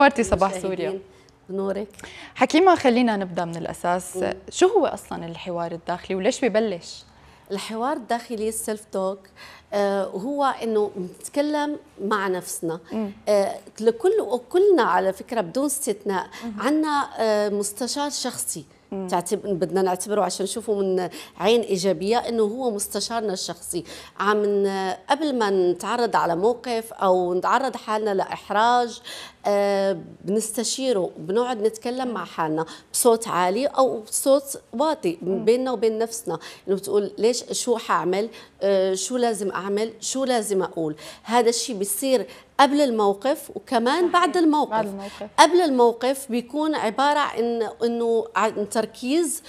نورتي صباح سوريا. بنورك. حكيمة، خلينا نبدأ من الأساس. شو هو أصلا الحوار الداخلي وليش ببلش؟ الحوار الداخلي السيلف توك هو انه نتكلم مع نفسنا. كلنا على فكره بدون استثناء عندنا مستشار شخصي بدنا نعتبره عشان نشوفه من عين إيجابية إنه هو مستشارنا الشخصي. قبل ما نتعرض على موقف أو نتعرض حالنا لإحراج بنستشيره، بنقعد نتكلم مع حالنا بصوت عالي أو بصوت واطي بيننا وبين نفسنا، إنه بتقول ليش، شو حأعمل، شو لازم أعمل، شو لازم أقول. هذا الشيء بيصير قبل الموقف وكمان بعد الموقف. قبل الموقف بيكون عبارة إنه عن تركيز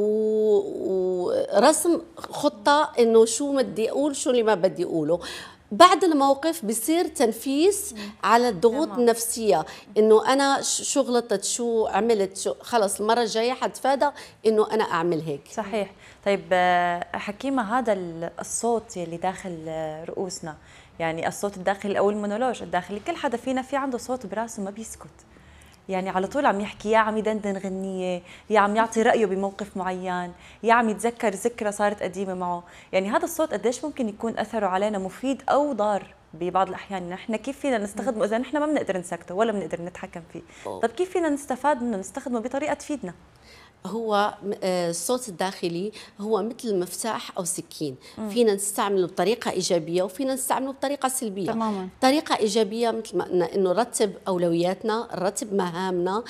ورسم خطة إنه شو بدي أقول، شو اللي ما بدي أقوله. بعد الموقف بيصير تنفيذ على الضغوط النفسية، إنه أنا شو غلطت، شو عملت، شو خلص المرة الجاية حتفادى إنه أنا أعمل هيك. صحيح. طيب حكيمة، هذا الصوت اللي داخل رؤوسنا، يعني الصوت الداخلي أو المونولوج الداخلي، كل حدا فينا في عنده صوت براسه ما بيسكت، يعني على طول عم يحكي، يا عم يدندن غنية، يا عم يعطي رأيه بموقف معين، يا عم يتذكر ذكرى صارت قديمة معه. يعني هذا الصوت قديش ممكن يكون أثره علينا مفيد أو ضار ببعض الأحيان؟ نحن كيف فينا نستخدمه إذا نحن ما بنقدر نسكته ولا بنقدر نتحكم فيه؟ طيب كيف فينا نستفاد منه، نستخدمه بطريقة تفيدنا؟ هو الصوت الداخلي هو مثل مفتاح أو سكين، فينا نستعمله بطريقة إيجابية وفينا نستعمله بطريقة سلبية. تماما. طريقة إيجابية مثل ما قلنا إنه نرتب أولوياتنا، نرتب مهامنا،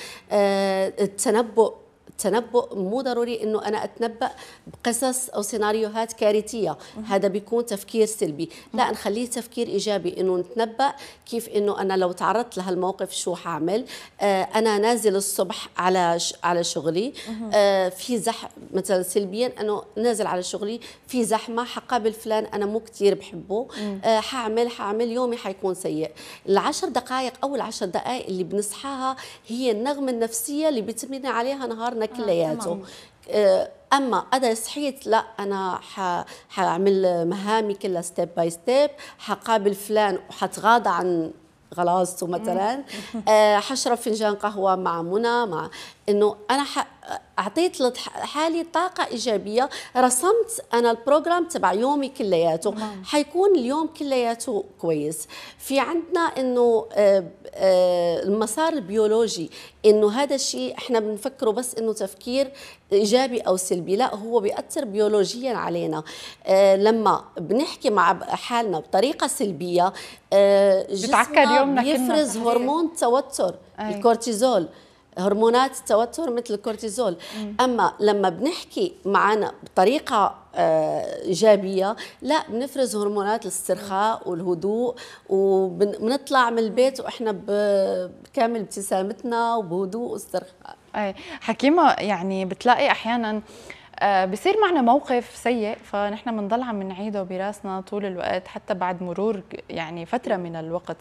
التنبؤ مو ضروري انه انا اتنبأ بقصص او سيناريوهات كارثيه، هذا بيكون تفكير سلبي. لا، نخليه تفكير ايجابي، انه نتنبأ كيف انه انا لو تعرضت لهالموقف شو حاعمل. انا نازل الصبح على شغلي، في زحمه، مثلا سلبيا انه نازل على شغلي في زحمه، حقابل فلان انا مو كثير بحبه، حاعمل يومي حيكون سيء. العشر دقائق او العشر دقائق اللي بنصحاها هي النغمه النفسيه اللي بتبني عليها نهارنا كلياته. اما اذا صحيت، لا انا حاعمل مهامي كلها ستيب باي ستيب، حقابل فلان وحتغاضى عن غلاظته مثلا، حشرب فنجان قهوه مع منى، مع انه انا اعطيت لحالي طاقه ايجابيه، رسمت انا البروجرام تبع يومي كلياته، حيكون اليوم كلياته كويس. في عندنا انه المسار البيولوجي، انه هذا الشيء احنا بنفكره بس انه تفكير ايجابي او سلبي، لا هو بيأثر بيولوجيا علينا. لما بنحكي مع حالنا بطريقه سلبيه، جسمنا بيفرز هرمون التوتر، الكورتيزول، هرمونات التوتر مثل الكورتيزول. أما لما بنحكي معنا بطريقة إيجابية، لا بنفرز هرمونات الاسترخاء والهدوء، وبنطلع من البيت وإحنا بكامل ابتسامتنا وبهدوء واسترخاء. أي حكيمة، يعني بتلاقي أحيانا بصير معنا موقف سيء، فنحن بنضل عم نعيده براسنا طول الوقت حتى بعد مرور يعني فترة من الوقت.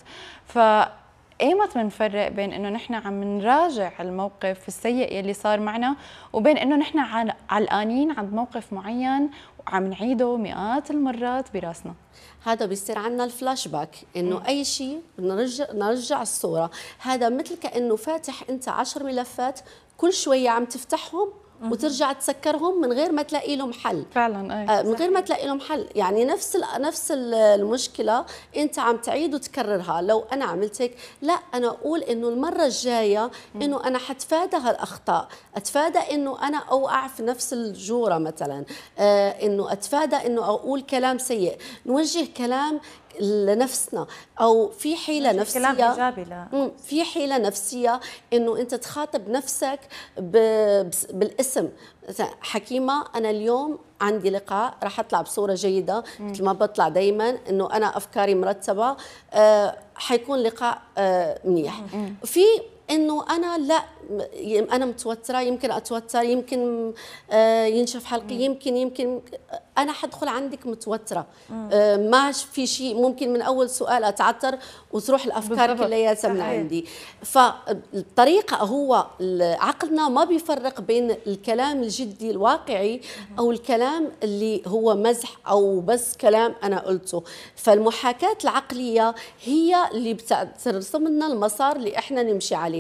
ايمت بنفرق بين انه نحن عم نراجع الموقف السيء يلي صار معنا وبين انه نحن علقانين عند موقف معين وعم نعيده مئات المرات براسنا؟ هذا بيصير عندنا الفلاش باك، انه اي شيء نرجع الصوره. هذا مثل كانه فاتح انت 10 ملفات، كل شويه عم تفتحهم وترجع تسكرهم من غير ما تلاقي لهم حل. فعلا. من غير ما تلاقي لهم حل، يعني نفس المشكله انت عم تعيد وتكررها. لو انا عملت هيك، لا انا اقول انه المره الجايه انه انا حتفادى هالاخطاء، اتفادى انه انا اوقع في نفس الجوره مثلا، انه اتفادى انه اقول كلام سيء، نوجه كلام لنفسنا، او في حيله نفسيه، كلام ايجابي. لا، في حيله نفسيه انه انت تخاطب نفسك بالاسم. حكيمه، انا اليوم عندي لقاء راح اطلع بصوره جيده مثل ما بطلع دائما، انه انا افكاري مرتبه، حيكون لقاء منيح. في انه انا لا انا متوتره، يمكن اتوتر، يمكن ينشف حلقي، يمكن انا حدخل عندك متوتره، ما في شيء، ممكن من اول سؤال اتعثر وتروح الافكار كلياتها من عندي. فالطريقه هو عقلنا ما بيفرق بين الكلام الجدي الواقعي او الكلام اللي هو مزح او بس كلام انا قلته. فالمحاكاه العقليه هي اللي بترسم لنا المسار اللي احنا نمشي عليه.